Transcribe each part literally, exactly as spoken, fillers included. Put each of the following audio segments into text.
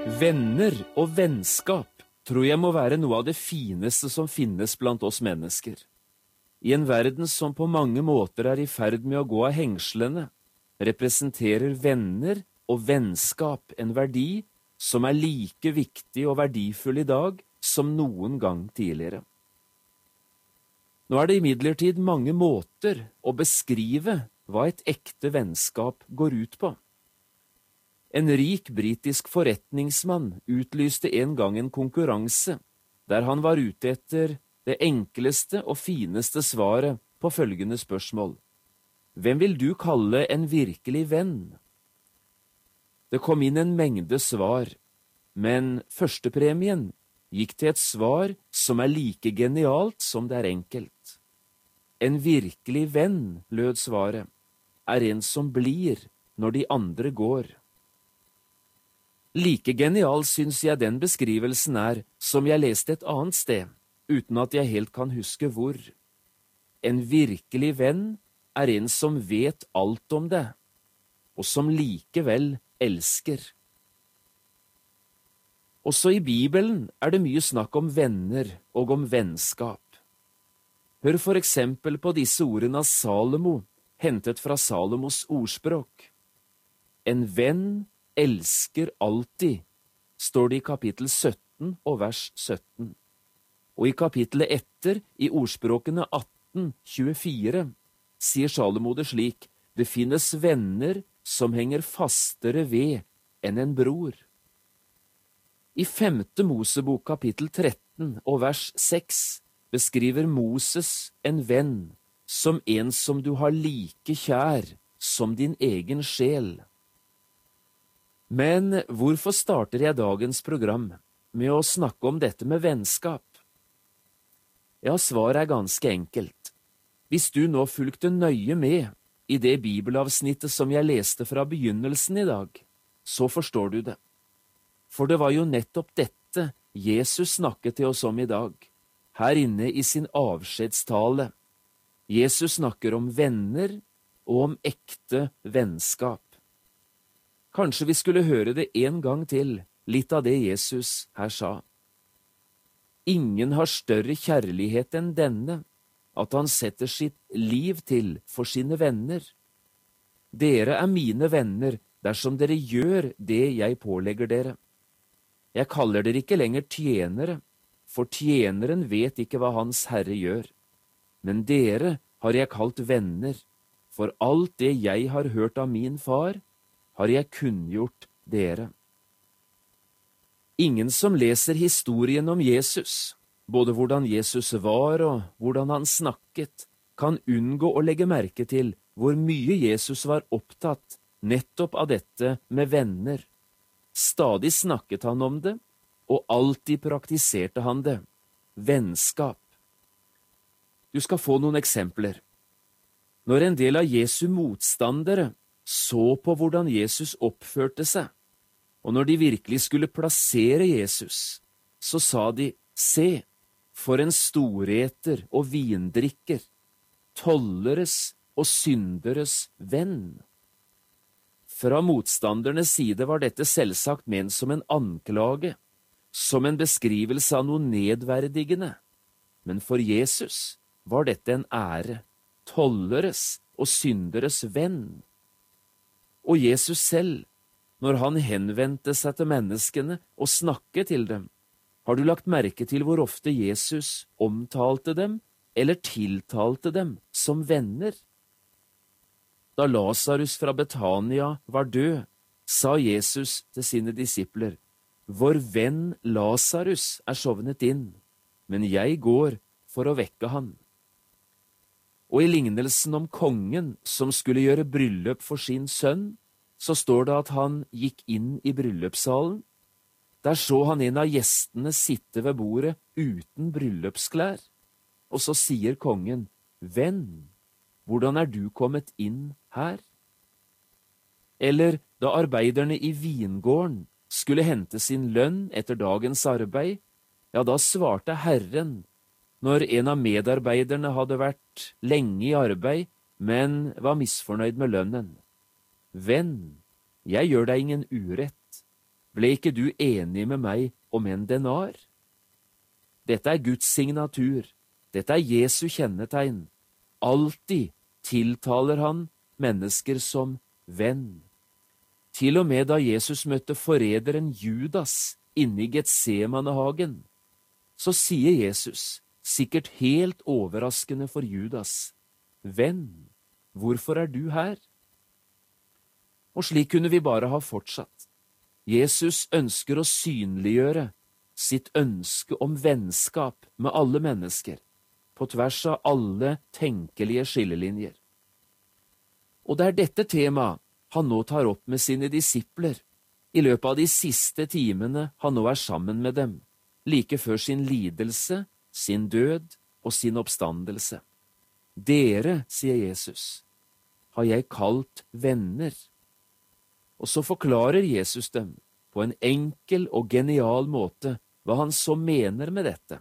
Venner og vennskap tror jeg må være noe av det fineste som finnes blant oss mennesker. I en verden som på mange måter er i ferd med å gå av hengslene, representerer venner og vennskap en verdi som er like viktig og verdifull i dag som noen gang tidligere. Nå er det imidlertid mange måter å beskrive hva et ekte vennskap går ut på. En rik britisk forretningsmann utlyste en gang en konkurranse der han var ute etter det enkleste og fineste svaret på følgende spørsmål: Hvem vil du kalle en virkelig venn? Det kom inn en mengde svar, men førstepremien gikk til et svar som er like genialt som det er enkelt. En virkelig venn, lød svaret, er en som blir når de andre går. Like genial syns jeg den beskrivelsen er som jeg leste et annet sted, uten at jeg helt kan huske hvor. En virkelig venn er en som vet alt om det, og som likevel elsker. Også i Bibelen er det mye snakk om venner og om vennskap. Hør for eksempel på disse ordene av Salomo, hentet fra Salomos ordspråk. En venn elsker alltid, står det i kapittel sytten og vers sytten. Og i kapittelet etter, i ordspråkene atten tjuefire, sier Salomo det slik: det finnes venner som henger fastere ved enn en bror. I femte Mosebok kapittel tretten og vers seks beskriver Moses en venn som en som du har like kjær som din egen sjel. Men hvorfor starter jeg dagens program med å snakke om dette med vennskap? Ja, svaret er ganske enkelt. Hvis du nå fulgte nøye med i det bibelavsnittet som jeg leste fra begynnelsen i dag, så forstår du det. For det var jo nettopp dette Jesus snakket til oss om i dag, her inne i sin avskjedstale. Jesus snakker om venner og om ekte vennskap. Kanskje vi skulle høre det en gang til, litt av det Jesus her sa. Ingen har større kjærlighet enn denne, at han setter sitt liv til for sine venner. Dere er mine venner dersom dere gjør det jeg pålegger dere. Jeg kaller dere ikke lenger tjenere, for tjeneren vet ikke hva hans herre gjør. Men dere har jeg kalt venner, for alt det jeg har hørt av min far, har jeg kunngjort dere. Ingen som leser historien om Jesus, både hvordan Jesus var og hvordan han snakket, kan unngå å legge merke til hvor mye Jesus var opptatt nettopp av dette med venner. Stadig snakket han om det, og alltid praktiserte han det. Vennskap. Du skal få noen eksempler. Når en del av Jesu motstandere så på hvordan Jesus oppførte seg, og når de virkelig skulle plassere Jesus, så sa de: se, for en storeter og vindrikker, tolleres og synderes venn. Fra motstandernes side var dette selvsagt ment som en anklage, som en beskrivelse av noe nedverdigende, men for Jesus var dette en ære, tolleres og synderes venn. Og Jesus selv, når han henvendte seg til menneskene og snakket til dem, har du lagt merke til hvor ofte Jesus omtalte dem eller tiltalte dem som venner? Da Lazarus fra Betania var død, sa Jesus til sine disipler: vår venn Lazarus er sovnet inn, men jeg går for å vekke han. Og i lignelsen om kongen som skulle gjøre bryllup for sin sønn, så står det at han gikk inn i bryllupssalen. Der så han en av gjestene sitte ved bordet uten bryllupsklær. Og så sier kongen: venn, hvordan er du kommet inn her? Eller da arbeiderne i vingården skulle hente sin lønn etter dagens arbeid, ja, da svarte Herren, når en av medarbeiderne hadde vært lenge i arbeid, men var misfornøyd med lønnen: venn, jeg gjør deg ingen urett. ble ikke du enig med meg om en denar? Dette er Guds signatur, dette er Jesu kjennetegn. Alltid tiltaler han mennesker som venn. Til og med da Jesus møtte forræderen Judas inne i Getsemanehagen, så sier Jesus, sikkert helt overraskende for Judas, «Venn, hvorfor er du her?» Og slik kunne vi bare ha fortsatt. Jesus ønsker å synliggjøre sitt ønske om vennskap med alle mennesker, på tvers av alle tenkelige skillelinjer. Og det er dette temaet han nå tar opp med sine disipler, i løpet av de siste timene han nå er sammen med dem, like før sin lidelse, sin død og sin oppstandelse. Dere, sier Jesus, har jeg kalt venner. Og så forklarer Jesus dem på en enkel og genial måte hva han så mener med dette.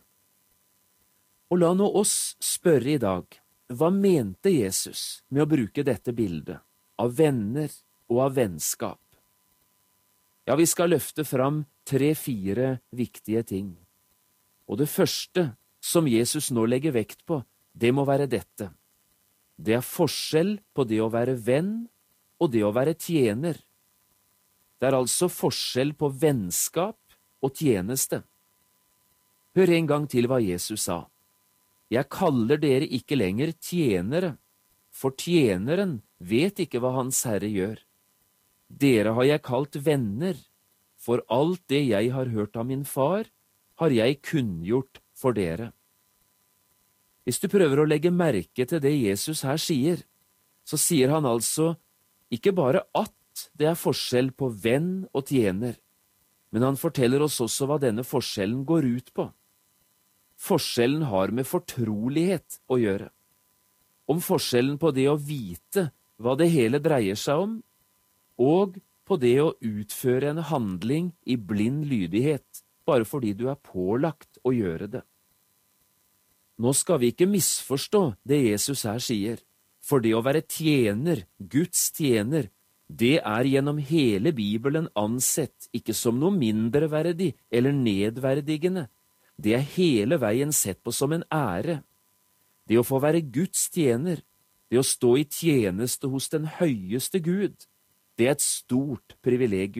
Og la nå oss spørre i dag, hva mente Jesus med å bruke dette bildet av venner og av vennskap? Ja, vi skal løfte fram tre-fire viktige ting. Og det første som Jesus nå legger vekt på, det må være dette. Det er forskjell på det å være venn og det å være tjener. Det er altså forskjell på vennskap og tjeneste. Hør en gang til hva Jesus sa. Jeg kaller dere ikke lenger tjenere, for tjeneren vet ikke hva hans herre gjør. Dere har jeg kalt venner, for alt det jeg har hørt av min far, har jeg kunngjort for dere. Hvis du prøver å legge merke til det Jesus her sier, så sier han altså ikke bare at det er forskjell på venn og tjener, men han forteller oss også hva denne forskjellen går ut på. Forskjellen har med fortrolighet å gjøre. Om forskjellen på det å vite hva det hele dreier seg om, og på det å utføre en handling i blind lydighet, bare fordi du er pålagt å gjøre det. Nå skal vi ikke misforstå det Jesus her sier, for det å være tjener, Guds tjener, det er gjennom hele Bibelen ansett ikke som noe mindreverdig eller nedverdigende. Det er hele veien sett på som en ære. Det å få være Guds tjener, det å stå i tjeneste hos den høyeste Gud, det er et stort privilegium.